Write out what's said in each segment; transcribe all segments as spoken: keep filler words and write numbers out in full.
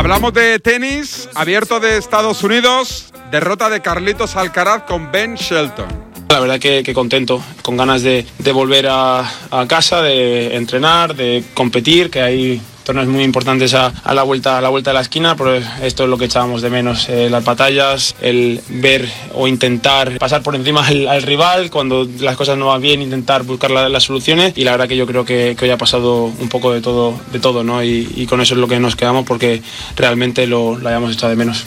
Hablamos de tenis, abierto de Estados Unidos, derrota de Carlitos Alcaraz con Ben Shelton. La verdad que, que contento, con ganas de, de volver a, a casa, de entrenar, de competir, que hay torneos muy importantes a, a, la vuelta, a la vuelta de la esquina, pero esto es lo que echábamos de menos, eh, las batallas, el ver o intentar pasar por encima al, al rival, cuando las cosas no van bien, intentar buscar la, las soluciones, y la verdad que yo creo que, que hoy ha pasado un poco de todo, de todo, ¿no? Y, y con eso es lo que nos quedamos, porque realmente lo, lo hayamos echado de menos.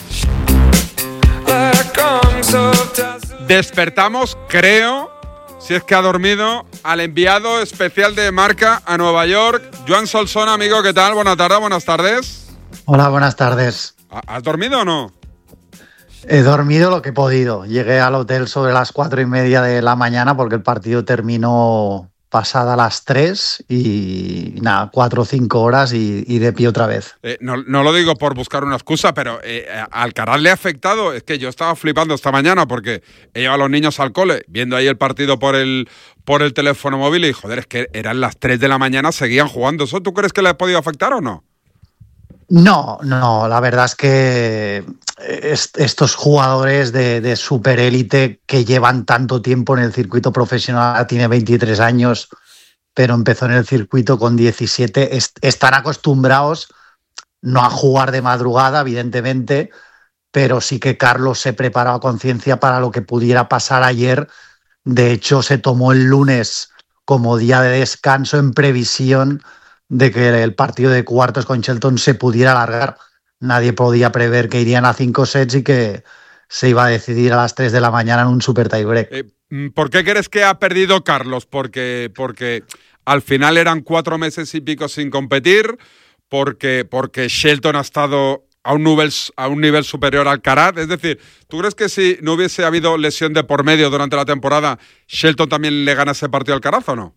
Despertamos, creo, si es que ha dormido, al enviado especial de Marca a Nueva York, Joan Solsona. Amigo, ¿qué tal? Buenas tardes, buenas tardes. Hola, buenas tardes. ¿Has dormido o no? He dormido lo que he podido. Llegué al hotel sobre las cuatro y media de la mañana porque el partido terminó pasada las tres y nada, cuatro o cinco horas y, y de pie otra vez. Eh, no, no lo digo por buscar una excusa, pero eh, a Alcaraz le ha afectado. Es que yo estaba flipando esta mañana porque he llevado a los niños al cole, viendo ahí el partido por el, por el teléfono móvil y joder, es que eran las tres de la mañana, seguían jugando. ¿Eso tú crees que le ha podido afectar o no? No, no, la verdad es que est- estos jugadores de, de superélite que llevan tanto tiempo en el circuito profesional, tiene veintitrés años, pero empezó en el circuito con diecisiete, est- están acostumbrados no a jugar de madrugada, evidentemente, pero sí que Carlos se preparó a conciencia para lo que pudiera pasar ayer. De hecho, se tomó el lunes como día de descanso en previsión de que el partido de cuartos con Shelton se pudiera alargar. Nadie podía prever que irían a cinco sets y que se iba a decidir a las tres de la mañana en un super tiebreak. Eh, ¿Por qué crees que ha perdido Carlos? Porque, porque al final eran cuatro meses y pico sin competir, porque, porque Shelton ha estado a un nivel, a un nivel superior al Alcaraz. Es decir, ¿tú crees que si no hubiese habido lesión de por medio durante la temporada, Shelton también le gana ese partido al Alcaraz o no?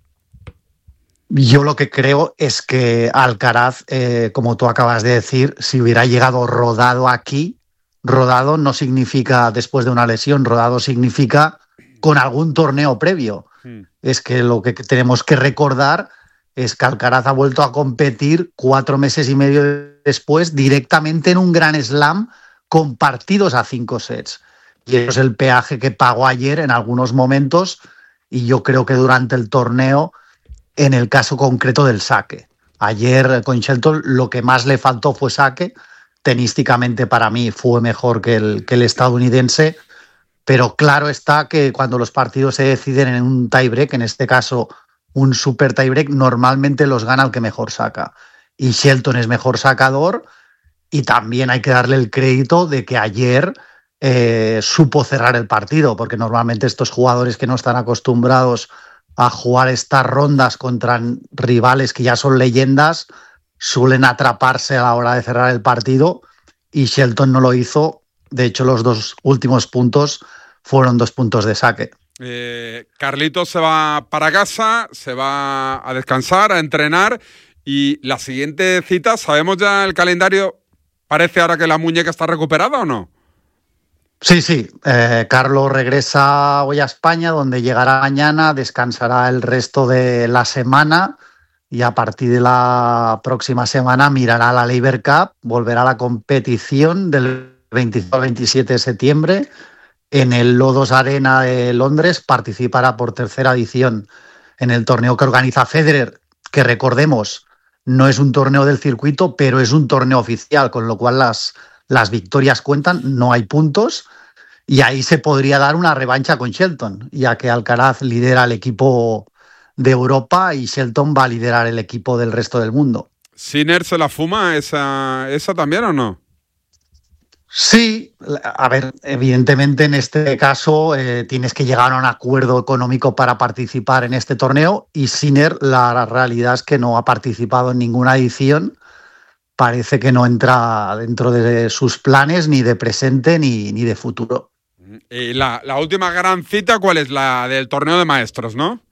Yo lo que creo es que Alcaraz, eh, como tú acabas de decir, si hubiera llegado rodado aquí, rodado no significa después de una lesión, rodado significa con algún torneo previo. Mm. Es que lo que tenemos que recordar es que Alcaraz ha vuelto a competir cuatro meses y medio después directamente en un Grand Slam con partidos a cinco sets. Y eso es el peaje que pagó ayer en algunos momentos, y yo creo que durante el torneo, en el caso concreto del saque. Ayer con Shelton lo que más le faltó fue saque. Tenísticamente para mí fue mejor que el, que el estadounidense, pero claro está que cuando los partidos se deciden en un tiebreak, en este caso un super tiebreak, normalmente los gana el que mejor saca. Y Shelton es mejor sacador, y también hay que darle el crédito de que ayer eh, supo cerrar el partido, porque normalmente estos jugadores que no están acostumbrados a jugar estas rondas contra rivales que ya son leyendas suelen atraparse a la hora de cerrar el partido, y Shelton no lo hizo. De hecho, los dos últimos puntos fueron dos puntos de saque. Eh, Carlitos se va para casa, se va a descansar, a entrenar, y la siguiente cita, ¿sabemos ya el calendario? ¿Parece ahora que la muñeca está recuperada o no? Sí, sí. Eh, Carlos regresa hoy a España, donde llegará mañana, descansará el resto de la semana y a partir de la próxima semana mirará la Laver Cup, volverá a la competición del veinticinco al veintisiete de septiembre en el Lodos Arena de Londres. Participará por tercera edición en el torneo que organiza Federer, que recordemos, no es un torneo del circuito, pero es un torneo oficial, con lo cual las... Las victorias cuentan, no hay puntos, y ahí se podría dar una revancha con Shelton, ya que Alcaraz lidera el equipo de Europa y Shelton va a liderar el equipo del resto del mundo. ¿Sinner se la fuma esa, esa también o no? Sí, a ver, evidentemente en este caso eh, tienes que llegar a un acuerdo económico para participar en este torneo, y Sinner, la realidad es que no ha participado en ninguna edición. Parece que no entra dentro de sus planes ni de presente ni, ni de futuro. Y la, la última gran cita, ¿cuál es? La del torneo de maestros, ¿no?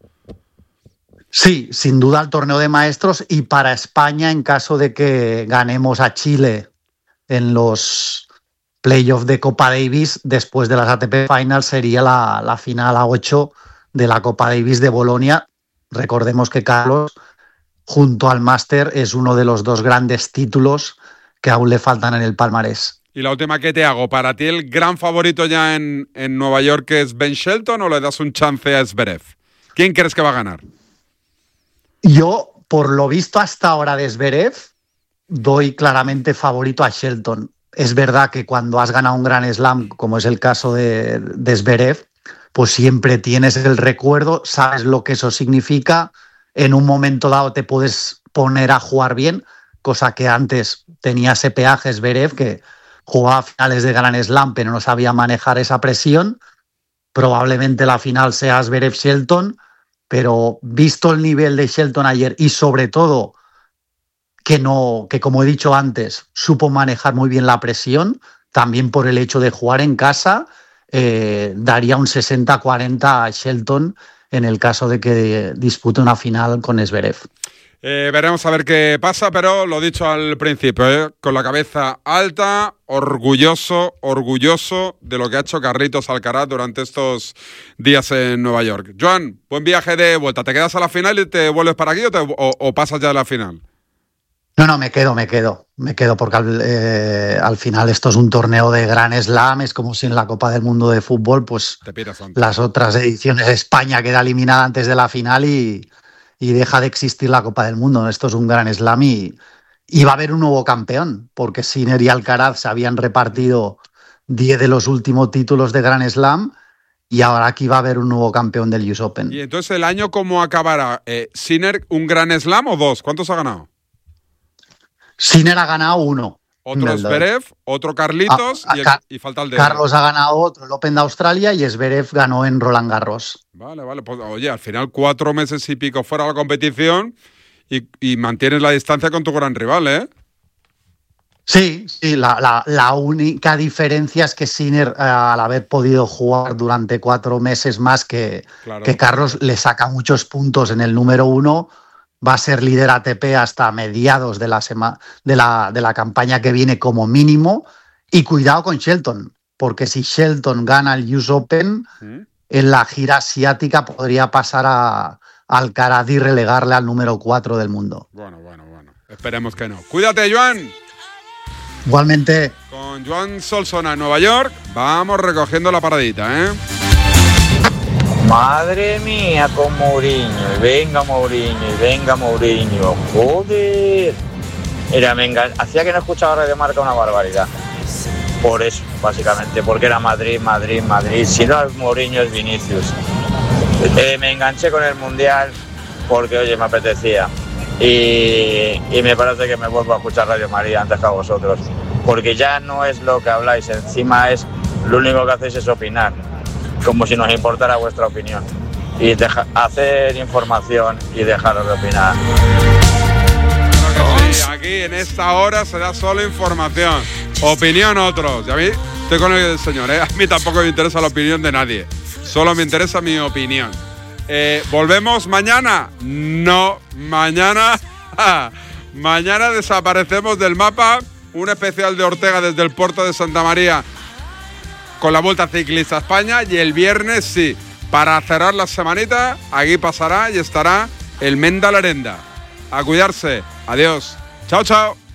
Sí, sin duda el torneo de maestros, y para España, en caso de que ganemos a Chile en los playoffs de Copa Davis, después de las A T P Finals, sería la, la final a ocho de la Copa Davis de Bolonia. Recordemos que Carlos, junto al Máster, es uno de los dos grandes títulos que aún le faltan en el palmarés. Y la última que te hago, ¿para ti el gran favorito ya en, en Nueva York es Ben Shelton o le das un chance a Zverev? ¿Quién crees que va a ganar? Yo, por lo visto hasta ahora de Zverev, doy claramente favorito a Shelton. Es verdad que cuando has ganado un Grand Slam, como es el caso de, de Zverev, pues siempre tienes el recuerdo, sabes lo que eso significa, en un momento dado te puedes poner a jugar bien, cosa que antes tenía ese peaje Zverev, que jugaba finales de Grand Slam, pero no sabía manejar esa presión. Probablemente la final sea Zverev-Shelton, pero visto el nivel de Shelton ayer y sobre todo que, no, que como he dicho antes, supo manejar muy bien la presión, también por el hecho de jugar en casa, eh, daría un sesenta cuarenta a Shelton en el caso de que dispute una final con Zverev. Eh, veremos a ver qué pasa, pero lo dicho al principio, ¿eh? Con la cabeza alta, orgulloso, orgulloso de lo que ha hecho Carlitos Alcaraz durante estos días en Nueva York. Joan, buen viaje de vuelta. ¿Te quedas a la final y te vuelves para aquí o, te, o, o pasas ya de la final? No, no, me quedo, me quedo, me quedo porque al, eh, al final esto es un torneo de Grand Slam, es como si en la Copa del Mundo de fútbol, pues las otras ediciones de España queda eliminada antes de la final y, y deja de existir la Copa del Mundo. Esto es un Grand Slam y, y va a haber un nuevo campeón, porque Sinner y Alcaraz se habían repartido diez de los últimos títulos de Grand Slam y ahora aquí va a haber un nuevo campeón del U S Open. ¿Y entonces el año cómo acabará? Eh, ¿Sinner un Grand Slam o dos? ¿Cuántos ha ganado? Sinner ha ganado uno. Otro Zverev, otro Carlitos ah, y, el, y falta el de... Carlos ha ganado otro, el Open de Australia, y Zverev ganó en Roland Garros. Vale, vale. Pues oye, al final cuatro meses y pico fuera de la competición y, y mantienes la distancia con tu gran rival, ¿eh? Sí, sí. La, la, la única diferencia es que Sinner, eh, al haber podido jugar durante cuatro meses más que, claro. que Carlos, le saca muchos puntos en el número uno. Va a ser líder A T P hasta mediados de la, sema, de, la, de la campaña que viene como mínimo. Y cuidado con Shelton, porque si Shelton gana el U S Open, ¿Mm? en la gira asiática podría pasar a, a Alcaraz y relegarle al número cuatro del mundo. Bueno, bueno, bueno. Esperemos que no. Cuídate, Joan. Igualmente. Con Joan Solsona en Nueva York, vamos recogiendo la paradita, ¿eh? Madre mía, con Mourinho, y venga Mourinho, y venga Mourinho, joder. Mira, me engan... hacía que no escuchaba Radio Marca una barbaridad. Por eso, básicamente, porque era Madrid, Madrid, Madrid. Si no es Mourinho, es Vinicius. Eh, me enganché con el Mundial porque, oye, me apetecía. Y, y me parece que me vuelvo a escuchar Radio María antes que a vosotros. Porque ya no es lo que habláis, encima es lo único que hacéis es opinar. Como si nos importara vuestra opinión. Y deja, hacer información y dejaros de opinar. Claro que sí, aquí en esta hora se da solo información. Opinión otros. Y a mí, estoy con el señor, ¿eh? A mí tampoco me interesa la opinión de nadie. Solo me interesa mi opinión. Eh, ¿Volvemos mañana? No, mañana... mañana desaparecemos del mapa. Un especial de Ortega desde el puerto de Santa María con la Vuelta Ciclista a España, y el viernes sí, para cerrar la semanita, aquí pasará y estará el Menda Lerenda. A cuidarse. Adiós. Chao, chao.